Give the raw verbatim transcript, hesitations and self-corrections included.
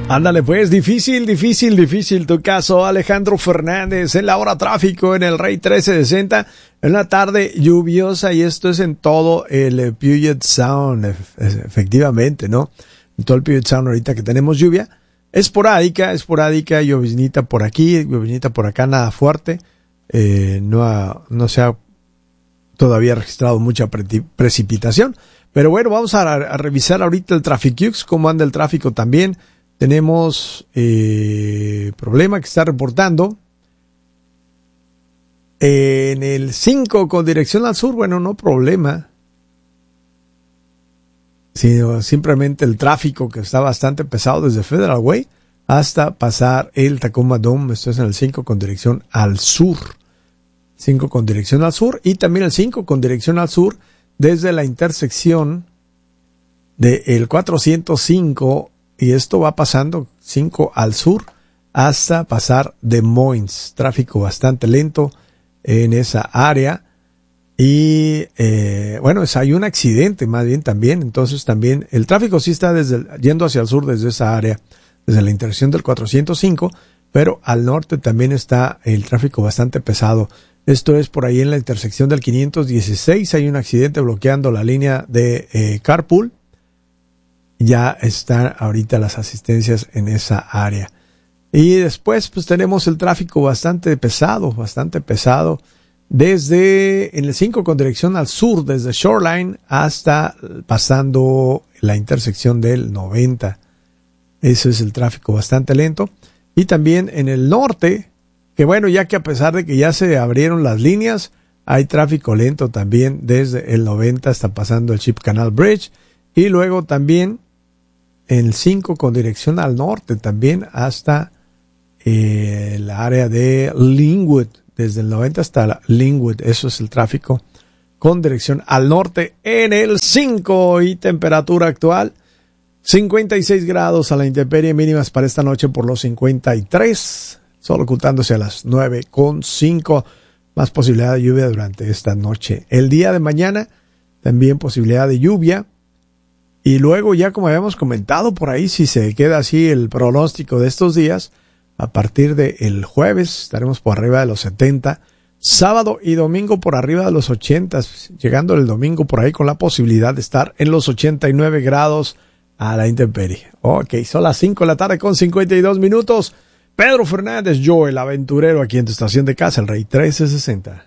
Ándale pues, difícil, difícil, difícil tu caso, Alejandro Fernández, en la hora tráfico en el Rey trece sesenta, en una tarde lluviosa, y esto es en todo el Puget Sound, efectivamente, ¿no? En todo el Puget Sound ahorita que tenemos lluvia, esporádica, esporádica, lloviznita por aquí, lloviznita por acá, nada fuerte, eh, no, ha, no se ha todavía registrado mucha pre- precipitación, pero bueno, vamos a, a revisar ahorita el Traffic-Ux, cómo anda el tráfico también. Tenemos eh, problema que está reportando en el cinco con dirección al sur. Bueno, no problema, sino simplemente el tráfico que está bastante pesado desde Federal Way hasta pasar el Tacoma Dome. Esto es en el cinco con dirección al sur. cinco con dirección al sur, y también el cinco con dirección al sur desde la intersección del cuatrocientos cinco. Y esto va pasando cinco al sur hasta pasar Des Moines. Tráfico bastante lento en esa área. Y eh, bueno, es, hay un accidente más bien también. Entonces también el tráfico sí está desde el, yendo hacia el sur desde esa área, desde la intersección del cuatrocientos cinco. Pero al norte también está el tráfico bastante pesado. Esto es por ahí en la intersección del quinientos dieciséis. Hay un accidente bloqueando la línea de eh, Carpool. Ya están ahorita las asistencias en esa área. Y después pues tenemos el tráfico bastante pesado, bastante pesado, desde en el cinco con dirección al sur, desde Shoreline hasta pasando la intersección del noventa. Ese es el tráfico bastante lento. Y también en el norte, que bueno, ya que a pesar de que ya se abrieron las líneas, hay tráfico lento también desde el noventa hasta pasando el Ship Canal Bridge. Y luego también en el cinco con dirección al norte también hasta eh, el área de Linwood, desde el noventa hasta Linwood. Eso es el tráfico con dirección al norte en el cinco. Y temperatura actual cincuenta y seis grados a la intemperie, mínimas para esta noche por los cincuenta y tres, solo ocultándose a las nueve con cinco. Más posibilidad de lluvia durante esta noche. El día de mañana también posibilidad de lluvia. Y luego ya, como habíamos comentado por ahí, si se queda así el pronóstico de estos días, a partir del jueves estaremos por arriba de los setenta, sábado y domingo por arriba de los ochenta, llegando el domingo por ahí con la posibilidad de estar en los ochenta y nueve grados a la intemperie. Ok, son las cinco de la tarde con cincuenta y dos minutos. Pedro Fernández, yo el aventurero, aquí en tu estación de casa, el Rey trece sesenta.